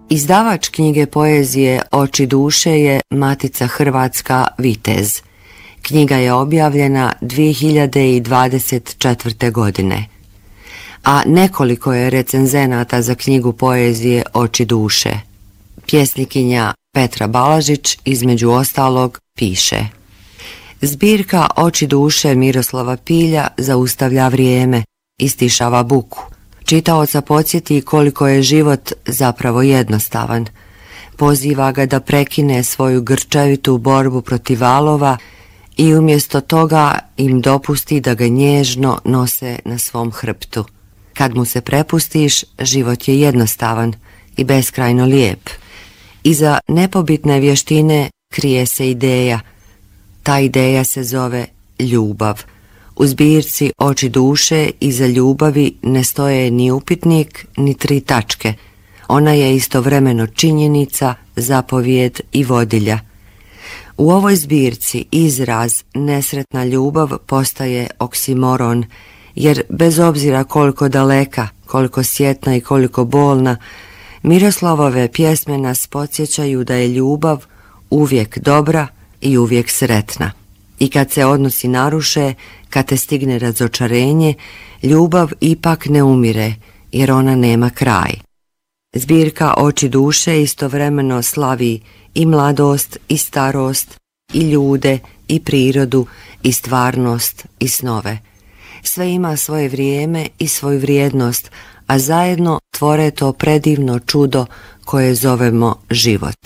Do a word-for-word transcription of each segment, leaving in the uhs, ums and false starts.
Izdavač knjige poezije Oči duše je Matica Hrvatska Vitez. Knjiga je objavljena dvije hiljade dvadeset četvrte. godine. A nekoliko je recenzenata za knjigu poezije Oči duše. Pjesnikinja Petra Balažić između ostalog piše: zbirka Oči duše Miroslava Pilja zaustavlja vrijeme, istišava buku. Čitaoca podsjeti koliko je život zapravo jednostavan. Poziva ga da prekine svoju grčevitu borbu protiv valova i umjesto toga im dopusti da ga nježno nose na svom hrptu. Kad mu se prepustiš, život je jednostavan i beskrajno lijep. Iza nepobitne vještine krije se ideja. Ta ideja se zove ljubav. U zbirci Oči duše iza ljubavi ne stoje ni upitnik, ni tri tačke. Ona je istovremeno činjenica, zapovijed i vodilja. U ovoj zbirci izraz nesretna ljubav postaje oksimoron, jer bez obzira koliko daleka, koliko sjetna i koliko bolna, Miroslavove pjesme nas podsjećaju da je ljubav uvijek dobra i uvijek sretna. I kad se odnosi naruše, kad te stigne razočarenje, ljubav ipak ne umire, jer ona nema kraj. Zbirka Oči duše istovremeno slavi i mladost i starost, i ljude, i prirodu, i stvarnost, i snove. Sve ima svoje vrijeme i svoju vrijednost, a zajedno tvore to predivno čudo koje zovemo život.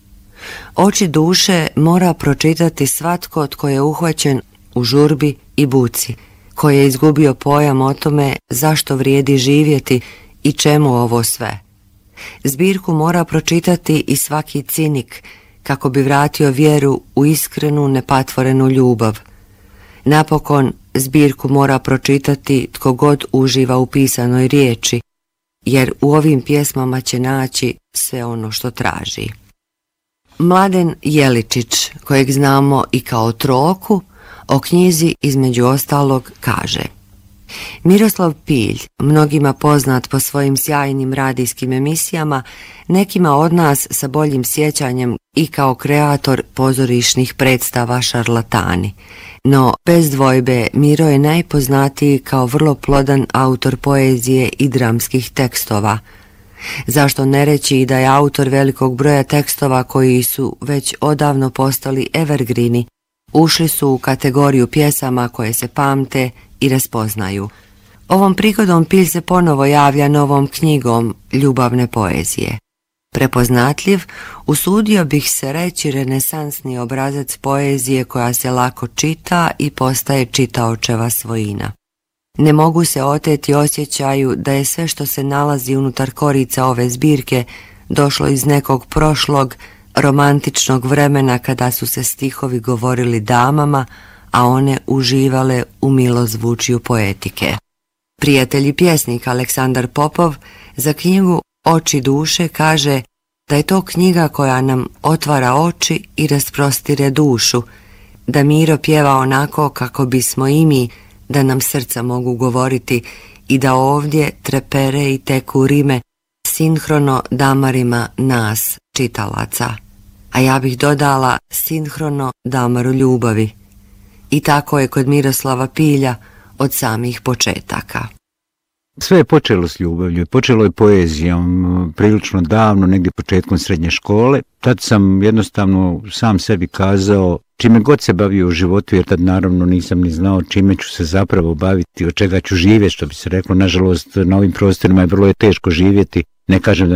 Oči duše mora pročitati svatko tko je uhvaćen u žurbi i buci, koji je izgubio pojam o tome zašto vrijedi živjeti i čemu ovo sve. Zbirku mora pročitati i svaki cinik kako bi vratio vjeru u iskrenu, nepatvorenu ljubav. Napokon, zbirku mora pročitati tko god uživa u pisanoj riječi, jer u ovim pjesmama će naći sve ono što traži. Mladen Jeličić, kojeg znamo i kao Troku, o knjizi između ostalog kaže: Miroslav Pilj, mnogima poznat po svojim sjajnim radijskim emisijama, nekima od nas sa boljim sjećanjem i kao kreator pozorišnih predstava Šarlatani. No, bez dvojbe, Miro je najpoznatiji kao vrlo plodan autor poezije i dramskih tekstova. Zašto ne reći i da je autor velikog broja tekstova koji su već odavno postali evergreeni, ušli su u kategoriju pjesama koje se pamte i raspoznaju. Ovom prigodom Pilj se ponovo javlja novom knjigom ljubavne poezije. Prepoznatljiv, usudio bih se reći renesansni obrazac poezije koja se lako čita i postaje čitaočeva svojina. Ne mogu se oteti osjećaju da je sve što se nalazi unutar korica ove zbirke došlo iz nekog prošlog, romantičnog vremena kada su se stihovi govorili damama, a one uživale u milozvučju poetike. Prijatelj i pjesnik Aleksandar Popov za knjigu Oči duše kaže da je to knjiga koja nam otvara oči i rasprostire dušu, da Miro pjeva onako kako bismo i mi, da nam srca mogu govoriti i da ovdje trepere i teku rime sinhrono damarima nas, čitalaca. A ja bih dodala sinhrono damaru ljubavi. I tako je kod Miroslava Pilja od samih početaka. Sve je počelo s ljubavlju, počelo je poezijom prilično davno, negdje početkom srednje škole. Tad sam jednostavno sam sebi kazao čime god se bavio u životu, jer tad naravno nisam ni znao čime ću se zapravo baviti, od čega ću živjeti, što bi se reklo. Nažalost, na ovim prostorima je vrlo je teško živjeti. Ne kažem da